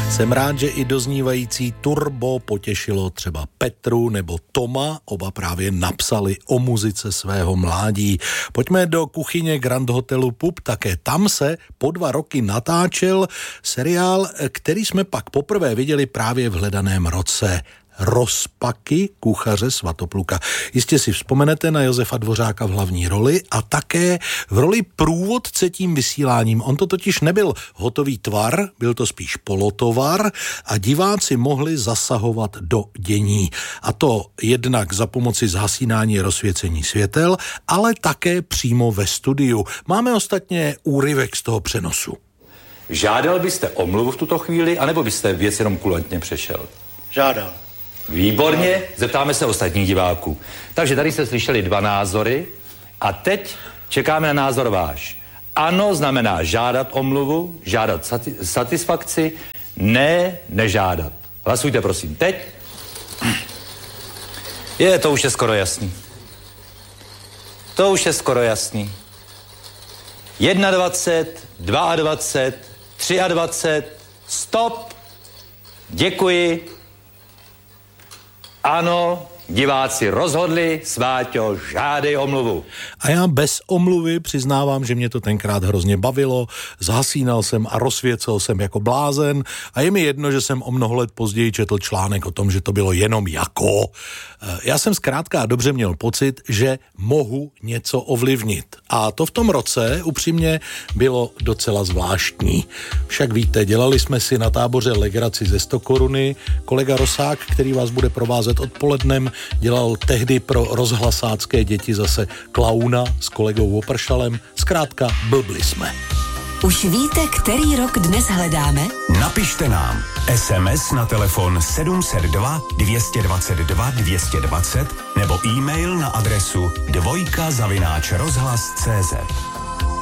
Jsem rád, že i doznívající Turbo potěšilo třeba Petru nebo Toma, oba právě napsali o muzice svého mládí. Pojďme do kuchyně Grand Hotelu Pup, také tam se po 2 roky natáčel seriál, který jsme pak poprvé viděli právě v hledaném roce. Rozpaky kuchaře Svatopluka. Jistě si vzpomenete na Josefa Dvořáka v hlavní roli a také v roli průvodce tím vysíláním. On to totiž nebyl hotový tvar, byl to spíš polotovar a diváci mohli zasahovat do dění. A to jednak za pomoci zhasínání rozsvěcení světel, ale také přímo ve studiu. Máme ostatně úryvek z toho přenosu. Žádal byste omluvu v tuto chvíli, anebo byste věc jenom kulantně přešel? Žádal. Výborně, zeptáme se ostatních diváků. Takže tady jste slyšeli 2 názory a teď čekáme na názor váš. Ano znamená žádat omluvu, žádat satisfakci, ne, nežádat. Hlasujte prosím teď. To už je skoro jasný. To už je skoro jasný. 21, 22, 23, stop. Děkuji. Ano, diváci rozhodli, Sváťo, žádej omluvu. A já bez omluvy přiznávám, že mě to tenkrát hrozně bavilo, zhasínal jsem a rozsvěcel jsem jako blázen a je mi jedno, že jsem o mnoho let později četl článek o tom, že to bylo jenom jako. Já jsem zkrátka dobře měl pocit, že mohu něco ovlivnit. A to v tom roce upřímně bylo docela zvláštní. Však víte, dělali jsme si na táboře legraci ze 100 koruny. Kolega Rosák, který vás bude provázet odpolednem, dělal tehdy pro rozhlasácké děti zase klauna s kolegou Vopršalem. Zkrátka blbli jsme. Už víte, který rok dnes hledáme? Napište nám SMS na telefon 702 222 220 nebo e-mail na adresu dvojka@rozhlas.cz.